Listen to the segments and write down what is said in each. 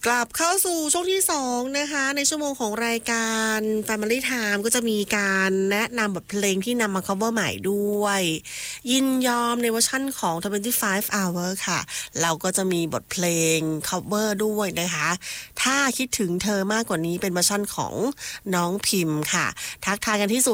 กลับเข้าสู่ช่วงที่2นะคะในชั่วโมงของรายการ Family Time ก็จะมีการแนะนำบทเพลงที่นำมา cover ใหม่ด้วยยินยอมในเวอร์ชั่นของ 25 Hour ค่ะเราก็จะมีบทเพลง cover ด้วยนะคะถ้าคิดถึงเธอมากกว่านี้เป็นเวอร์ชั่นของน้องพิมพ์ค่ะทักทายกันที่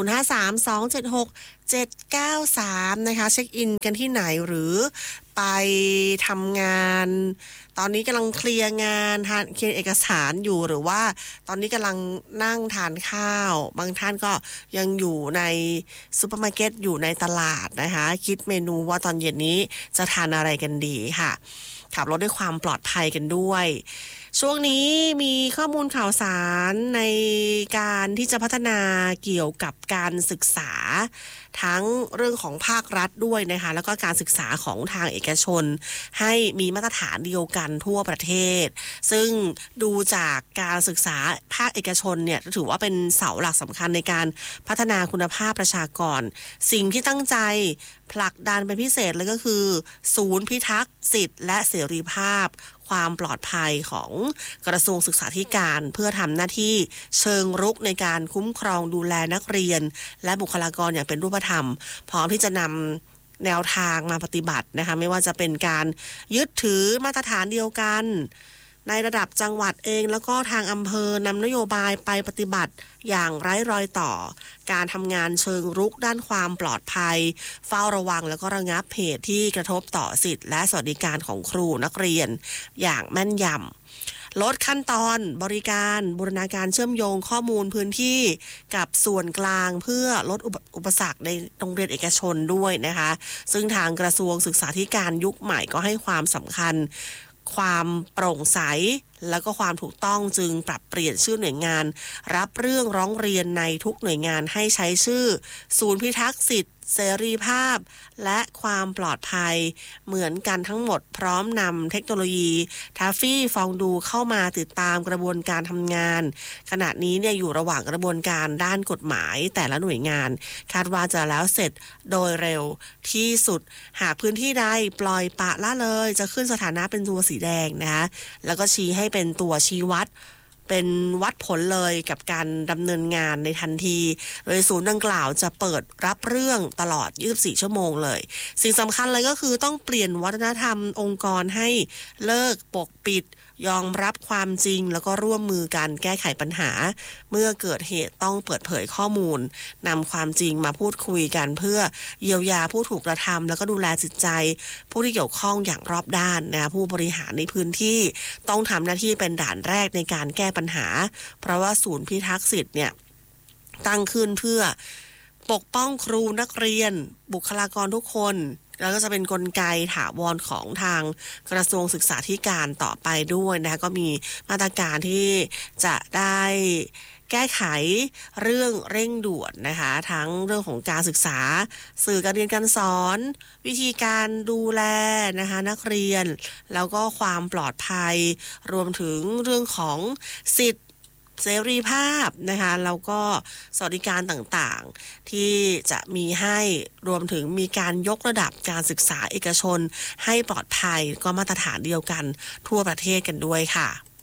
053276 793นะคะเช็คอินกันที่ไหนหรือไปทำงานตอนนี้กำลังเคลียร์งานเคลียร์เอกสารอยู่หรือว่าตอนนี้กำลังนั่งทานข้าวบางท่านก็ยังอยู่ในซูเปอร์มาร์เก็ตอยู่ในตลาดนะคะคิดเมนูว่าตอนเย็นนี้จะทานอะไรกันดีค่ะขับรถด้วยความปลอดภัยกันด้วยช่วงนี้มีข้อมูลข่าวสารในการที่จะพัฒนาเกี่ยวกับการศึกษาทั้งเรื่องของภาครัฐด้วยนะคะแล้วก็การศึกษาของทางเอกชนให้มีมาตรฐานเดียวกันทั่วประเทศซึ่งดูจากการศึกษาภาคเอกชนเนี่ยถือว่าเป็นเสาหลักสำคัญในการพัฒนาคุณภาพประชากรสิ่งที่ตั้งใจผลักดันเป็นพิเศษเลยก็คือศูนย์พิทักษ์สิทธิและเสรีภาพความปลอดภัยของกระทรวงศึกษาธิการเพื่อทำหน้าที่เชิงรุกในการคุ้มครองดูแลนักเรียนและบุคลากรอย่างเป็นรูปธรรมพร้อมที่จะนำแนวทางมาปฏิบัตินะคะไม่ว่าจะเป็นการยึดถือมาตรฐานเดียวกันในระดับจังหวัดเองแล้วก็ทางอำเภอนำนโยบายไปปฏิบัติอย่างไร้รอยต่อการทำงานเชิงรุกด้านความปลอดภัยเฝ้าระวังแล้วก็ระงับเหตุที่กระทบต่อสิทธิและสวัสดิการของครูนักเรียนอย่างแม่นยำลดขั้นตอนบริการบูรณาการเชื่อมโยงข้อมูลพื้นที่กับส่วนกลางเพื่อลดอุปสรรคในโรงเรียนเอกชนด้วยนะคะซึ่งทางกระทรวงศึกษาธิการยุคใหม่ก็ให้ความสำคัญความโปร่งใสแล้วก็ความถูกต้องจึงปรับเปลี่ยนชื่อหน่วยงานรับเรื่องร้องเรียนในทุกหน่วยงานให้ใช้ชื่อศูนย์พิทักษ์สิทธิเสรีภาพและความปลอดภัยเหมือนกันทั้งหมดพร้อมนำเทคโนโลยีทัฟฟี่ฟองดูเข้ามาติดตามกระบวนการทำงานขณะนี้เนี่ยอยู่ระหว่างกระบวนการด้านกฎหมายแต่ละหน่วยงานคาดว่าจะแล้วเสร็จโดยเร็วที่สุดหากพื้นที่ใดปล่อยปละละเลยจะขึ้นสถานะเป็นตัวสีแดงนะคะแล้วก็ชี้ให้เป็นตัวชี้วัดเป็นวัดผลเลยกับการดำเนินงานในทันทีโดยศูนย์ดังกล่าวจะเปิดรับเรื่องตลอด24ชั่วโมงเลยสิ่งสำคัญเลยก็คือต้องเปลี่ยนวัฒนธรรมองค์กรให้เลิกปกปิดยอมรับความจริงแล้วก็ร่วมมือกันแก้ไขปัญหาเมื่อเกิดเหตุต้องเปิดเผยข้อมูลนำความจริงมาพูดคุยกันเพื่อเยียวยาผู้ถูกกระทำแล้วก็ดูแลจิตใจผู้ที่เกี่ยวข้องอย่างรอบด้านนะผู้บริหารในพื้นที่ต้องทำหน้าที่เป็นด่านแรกในการแก้ปัญหาเพราะว่าศูนย์พิทักษ์สิทธิ์เนี่ยตั้งขึ้นเพื่อปกป้องครูนักเรียนบุคลากรทุกคนแล้วก็จะเป็นกลไกถาวรของทางกระทรวงศึกษาธิการต่อไปด้วยนะคะก็มีมาตรการที่จะได้แก้ไขเรื่องเร่งด่วนนะคะทั้งเรื่องของการศึกษาสื่อการเรียนการสอนวิธีการดูแลนะคะนักเรียนแล้วก็ความปลอดภัยรวมถึงเรื่องของสิทธิเสรีภาพนะคะแล้วก็สวัสดิการต่างๆที่จะมีให้รวมถึงมีการยกระดับการศึกษาเอกชนให้ปลอดภัยก็มาตรฐานเดียวกันทั่วประเทศกันด้วยค่ะ